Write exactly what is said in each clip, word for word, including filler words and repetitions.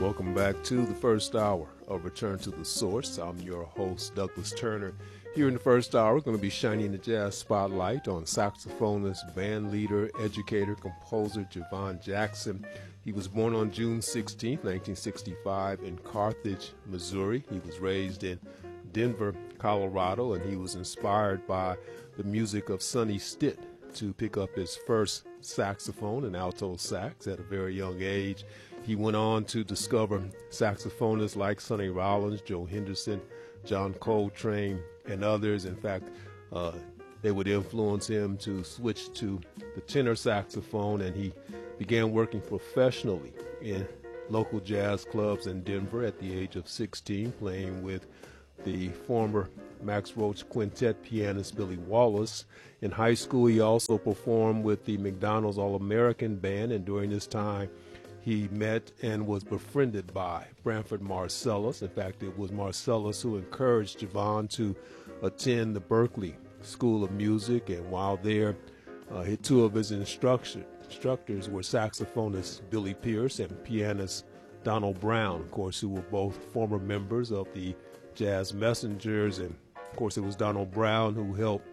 welcome back to the first hour of Return to the Source. I'm your host, Douglas Turner. Here in the first hour, we're going to be shining the jazz spotlight on saxophonist, band leader, educator, composer Javon Jackson. He was born on June sixteenth, nineteen sixty-five in Carthage, Missouri. He was raised in Denver, Colorado, and he was inspired by the music of Sonny Stitt to pick up his first saxophone and alto sax at a very young age. He went on to discover saxophonists like Sonny Rollins, Joe Henderson, John Coltrane, and others. In fact, uh, they would influence him to switch to the tenor saxophone, and he began working professionally in local jazz clubs in Denver at the age of sixteen, playing with the former Max Roach Quintet pianist Billy Wallace. In high school, he also performed with the McDonald's All-American Band, and during this time, he met and was befriended by Branford Marsalis. In fact, it was Marsalis who encouraged Javon to attend the Berklee School of Music, and while there, uh, two of his instruction, instructors were saxophonist Billy Pierce and pianist Donald Brown, of course, who were both former members of the Jazz Messengers, and of course, it was Donald Brown who helped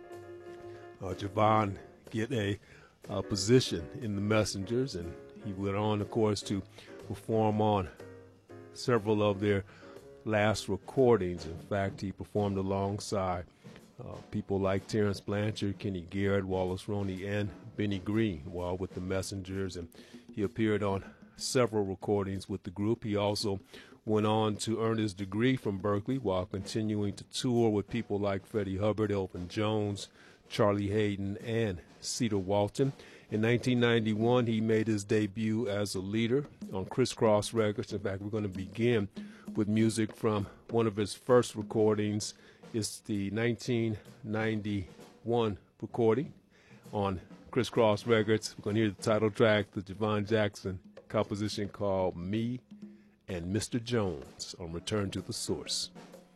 uh, Javon get a uh, position in the Messengers, and he went on, of course, to perform on several of their last recordings. In fact, he performed alongside uh, people like Terrence Blanchard, Kenny Garrett, Wallace Roney, and Benny Green while with the Messengers, and he appeared on several recordings with the group. He also went on to earn his degree from Berklee while continuing to tour with people like Freddie Hubbard, Elvin Jones, Charlie Hayden, and Cedar Walton. In nineteen ninety-one, he made his debut as a leader on Criss Cross Records. In fact, we're going to begin with music from one of his first recordings. It's the nineteen ninety-one recording on Criss Cross Records. We're going to hear the title track, the Javon Jackson composition called Me and Mister Jones on Return to the Source.